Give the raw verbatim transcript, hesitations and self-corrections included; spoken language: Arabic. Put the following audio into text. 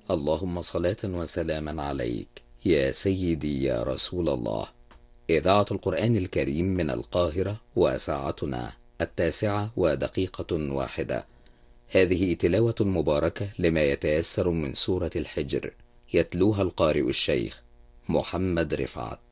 اللهم صلاة وسلاما عليك يا سيدي يا رسول الله. إذاعة القرآن الكريم من القاهرة، وساعتنا التاسعة ودقيقة واحدة. هذه تلاوة مباركة لما يتيسر من سورة الحجر، يتلوها القارئ الشيخ محمد رفعت.